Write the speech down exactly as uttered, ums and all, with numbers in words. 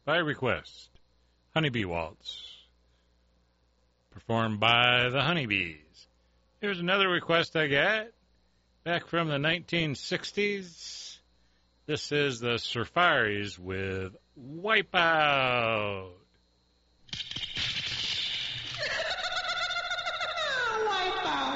by request, Honeybee Waltz, performed by the Honeybees. Here's another request I got, back from the nineteen sixties. This is the Surfaris with Wipeout.